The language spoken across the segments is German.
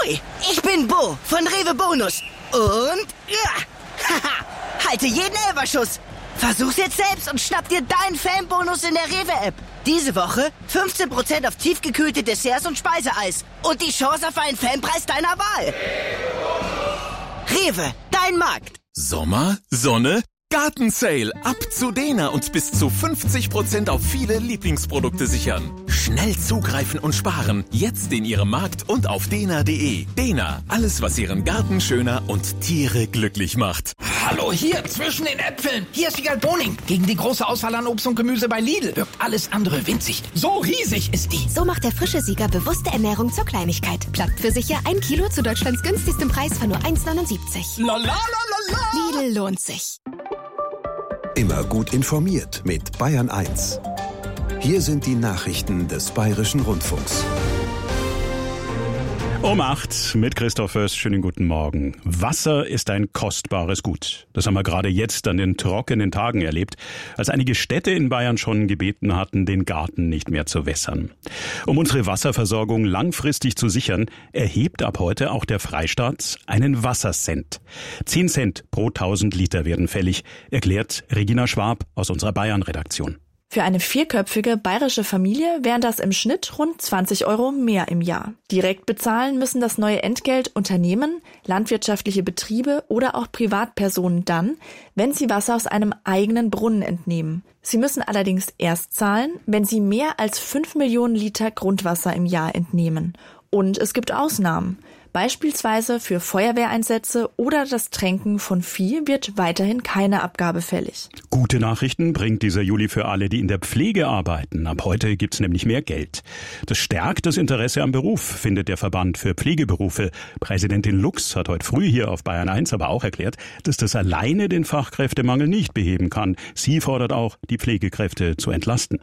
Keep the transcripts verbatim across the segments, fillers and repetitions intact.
Hui, ich bin Bo von Rewe Bonus. Und, ja, haha, halte jeden Elferschuss. Versuch's jetzt selbst und schnapp dir deinen Fanbonus in der Rewe-App. Diese Woche fünfzehn Prozent auf tiefgekühlte Desserts und Speiseeis. Und die Chance auf einen Fanpreis deiner Wahl. Rewe, dein Markt. Sommer, Sonne, Gartensale. Ab zu Dena und bis zu fünfzig Prozent auf viele Lieblingsprodukte sichern. Schnell zugreifen und sparen. Jetzt in Ihrem Markt und auf dena punkt de. Dena, alles was Ihren Garten schöner und Tiere glücklich macht. Hallo, hier zwischen den Äpfeln. Hier ist Wiegald Boning. Gegen die große Auswahl an Obst und Gemüse bei Lidl wirkt alles andere winzig. So riesig ist die. So macht der frische Sieger bewusste Ernährung zur Kleinigkeit. Plagt für sicher ein Kilo zu Deutschlands günstigstem Preis von nur eins Komma neunundsiebzig. La la la la la. Lidl lohnt sich. Immer gut informiert mit Bayern eins. Hier sind die Nachrichten des Bayerischen Rundfunks. Um acht mit Christoph Fürst. Schönen guten Morgen. Wasser ist ein kostbares Gut. Das haben wir gerade jetzt an den trockenen Tagen erlebt, als einige Städte in Bayern schon gebeten hatten, den Garten nicht mehr zu wässern. Um unsere Wasserversorgung langfristig zu sichern, erhebt ab heute auch der Freistaat einen Wassercent. Zehn Cent pro tausend Liter werden fällig, erklärt Regina Schwab aus unserer Bayern-Redaktion. Für eine vierköpfige bayerische Familie wären das im Schnitt rund zwanzig Euro mehr im Jahr. Direkt bezahlen müssen das neue Entgelt Unternehmen, landwirtschaftliche Betriebe oder auch Privatpersonen dann, wenn sie Wasser aus einem eigenen Brunnen entnehmen. Sie müssen allerdings erst zahlen, wenn sie mehr als fünf Millionen Liter Grundwasser im Jahr entnehmen. Und es gibt Ausnahmen. Beispielsweise für Feuerwehreinsätze oder das Tränken von Vieh wird weiterhin keine Abgabe fällig. Gute Nachrichten bringt dieser Juli für alle, die in der Pflege arbeiten. Ab heute gibt's nämlich mehr Geld. Das stärkt das Interesse am Beruf, findet der Verband für Pflegeberufe. Präsidentin Lux hat heute früh hier auf Bayern eins aber auch erklärt, dass das alleine den Fachkräftemangel nicht beheben kann. Sie fordert auch, die Pflegekräfte zu entlasten.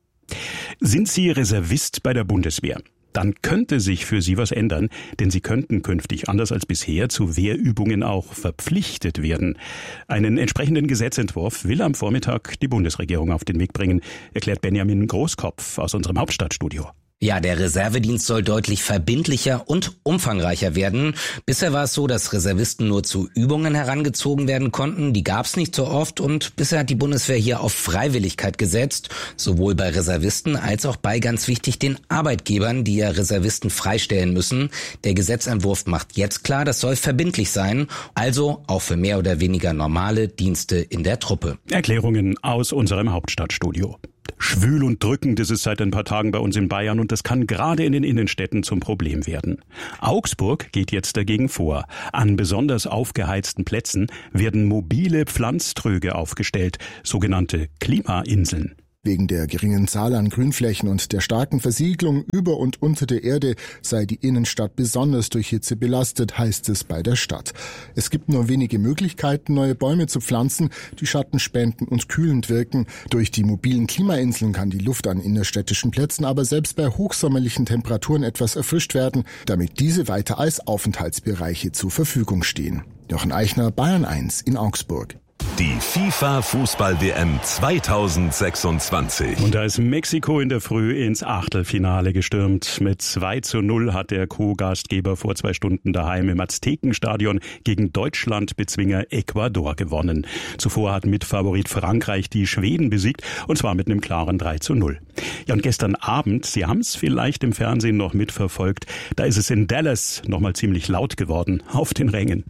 Sind Sie Reservist bei der Bundeswehr? Dann könnte sich für Sie was ändern, denn Sie könnten künftig anders als bisher zu Wehrübungen auch verpflichtet werden. Einen entsprechenden Gesetzentwurf will am Vormittag die Bundesregierung auf den Weg bringen, erklärt Benjamin Großkopf aus unserem Hauptstadtstudio. Ja, der Reservedienst soll deutlich verbindlicher und umfangreicher werden. Bisher war es so, dass Reservisten nur zu Übungen herangezogen werden konnten. Die gab es nicht so oft und bisher hat die Bundeswehr hier auf Freiwilligkeit gesetzt. Sowohl bei Reservisten als auch bei, ganz wichtig, den Arbeitgebern, die ja Reservisten freistellen müssen. Der Gesetzentwurf macht jetzt klar, das soll verbindlich sein. Also auch für mehr oder weniger normale Dienste in der Truppe. Erklärungen aus unserem Hauptstadtstudio. Schwül und drückend ist es seit ein paar Tagen bei uns in Bayern und das kann gerade in den Innenstädten zum Problem werden. Augsburg geht jetzt dagegen vor. An besonders aufgeheizten Plätzen werden mobile Pflanztröge aufgestellt, sogenannte Klimainseln. Wegen der geringen Zahl an Grünflächen und der starken Versiegelung über und unter der Erde sei die Innenstadt besonders durch Hitze belastet, heißt es bei der Stadt. Es gibt nur wenige Möglichkeiten, neue Bäume zu pflanzen, die Schatten spenden und kühlend wirken. Durch die mobilen Klimainseln kann die Luft an innerstädtischen Plätzen aber selbst bei hochsommerlichen Temperaturen etwas erfrischt werden, damit diese weiter als Aufenthaltsbereiche zur Verfügung stehen. Jochen Eichner, Bayern eins in Augsburg. Die FIFA-Fußball-W M zweitausendsechsundzwanzig. Und da ist Mexiko in der Früh ins Achtelfinale gestürmt. Mit zwei zu null hat der Co-Gastgeber vor zwei Stunden daheim im Aztekenstadion gegen Deutschland-Bezwinger Ecuador gewonnen. Zuvor hat Mitfavorit Frankreich die Schweden besiegt, und zwar mit einem klaren drei zu null. Ja, und gestern Abend, Sie haben es vielleicht im Fernsehen noch mitverfolgt, da ist es in Dallas nochmal ziemlich laut geworden auf den Rängen.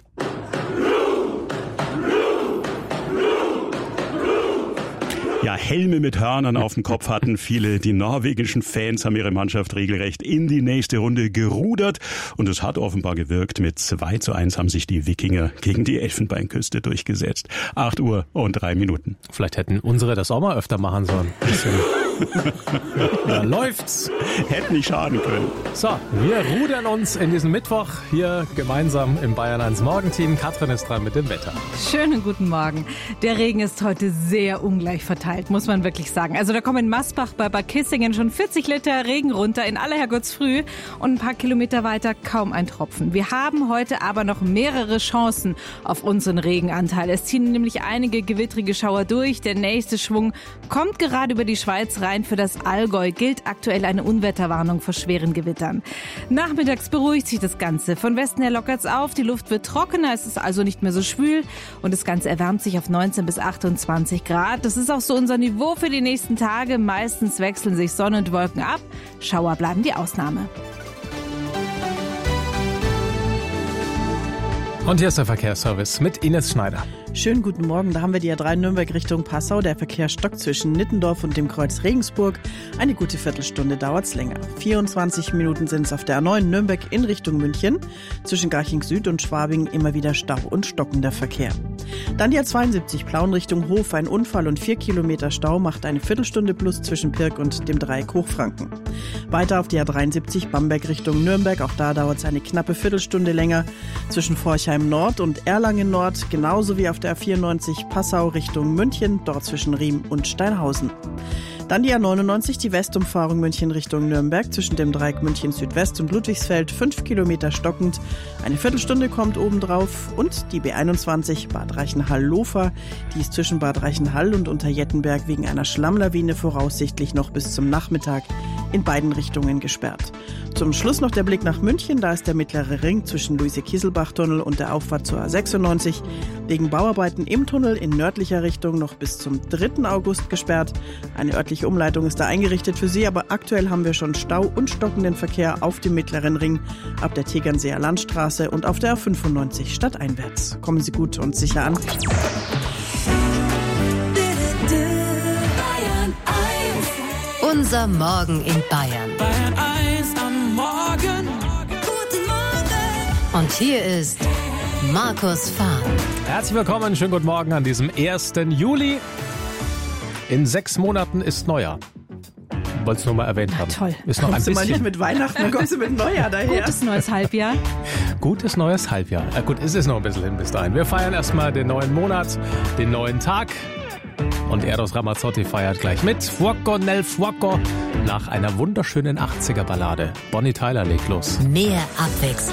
Ja, Helme mit Hörnern auf dem Kopf hatten viele. Die norwegischen Fans haben ihre Mannschaft regelrecht in die nächste Runde gerudert. Und es hat offenbar gewirkt. Mit zwei zu eins haben sich die Wikinger gegen die Elfenbeinküste durchgesetzt. acht Uhr und drei Minuten. Vielleicht hätten unsere das auch mal öfter machen sollen. Da läuft's. Hätte nicht schaden können. So, wir rudern uns in diesen Mittwoch hier gemeinsam im Bayern eins Morgenteam. Katrin ist dran mit dem Wetter. Schönen guten Morgen. Der Regen ist heute sehr ungleich verteilt, muss man wirklich sagen. Also da kommen in Masbach bei Bad Kissingen schon vierzig Liter Regen runter, in Allerherrgottsfrüh und ein paar Kilometer weiter kaum ein Tropfen. Wir haben heute aber noch mehrere Chancen auf unseren Regenanteil. Es ziehen nämlich einige gewittrige Schauer durch. Der nächste Schwung kommt gerade über die Schweiz rein. allein für das Allgäu gilt aktuell eine Unwetterwarnung vor schweren Gewittern. Nachmittags beruhigt sich das Ganze. Von Westen her lockert's auf, die Luft wird trockener, es ist also nicht mehr so schwül und das Ganze erwärmt sich auf neunzehn bis achtundzwanzig Grad. Das ist auch so unser Niveau für die nächsten Tage. Meistens wechseln sich Sonne und Wolken ab. Schauer bleiben die Ausnahme. Und hier ist der Verkehrsservice mit Ines Schneider. Schönen guten Morgen, da haben wir die A drei Nürnberg Richtung Passau. Der Verkehr stockt zwischen Nittendorf und dem Kreuz Regensburg. Eine gute Viertelstunde dauert's länger. vierundzwanzig Minuten sind es auf der A neun Nürnberg in Richtung München. Zwischen Garching Süd und Schwabing immer wieder Stau und stockender Verkehr. Dann die A zweiundsiebzig Plauen Richtung Hof. Ein Unfall und vier Kilometer Stau macht eine Viertelstunde plus zwischen Pirk und dem Dreieck Hochfranken. Weiter auf die A dreiundsiebzig Bamberg Richtung Nürnberg. Auch da dauert's eine knappe Viertelstunde länger. Zwischen Forchheim Nord und Erlangen Nord, genauso wie auf der A vierundneunzig Passau Richtung München, dort zwischen Riem und Steinhausen. Dann die A neunundneunzig, die Westumfahrung München Richtung Nürnberg, zwischen dem Dreieck München Südwest und Ludwigsfeld, fünf Kilometer stockend. Eine Viertelstunde kommt obendrauf. Und die B einundzwanzig Bad Reichenhall-Lofer, die ist zwischen Bad Reichenhall und Unterjettenberg wegen einer Schlammlawine voraussichtlich noch bis zum Nachmittag in beiden Richtungen gesperrt. Zum Schluss noch der Blick nach München, da ist der mittlere Ring zwischen Luise-Kieselbach-Tunnel und der Auffahrt zur A sechsundneunzig wegen Bauarbeiten im Tunnel in nördlicher Richtung noch bis zum dritten August gesperrt. Eine örtliche Umleitung ist da eingerichtet für Sie, aber aktuell haben wir schon Stau und stockenden Verkehr auf dem mittleren Ring ab der Tegernseer Landstraße und auf der A fünfundneunzig stadteinwärts. Kommen Sie gut und sicher an. Unser Morgen in Bayern. Bayern eins am Morgen. Guten Morgen. Und hier ist Markus Fahr. Herzlich willkommen, schönen guten Morgen an diesem ersten Juli. In sechs Monaten ist Neujahr. Wollte es nur mal erwähnt haben. Toll. Ist noch kommst ein du mal bisschen. nicht mit Weihnachten, dann kommst du mit Neujahr daher. Gutes neues Halbjahr. Gutes neues Halbjahr. Äh, gut, es ist noch ein bisschen hin bis dahin. Wir feiern erstmal den neuen Monat, den neuen Tag. Und Eros Ramazzotti feiert gleich mit. Fuoco nel Fuoco nach einer wunderschönen achtziger Ballade. Bonnie Tyler legt los. Mehr Abwechslung.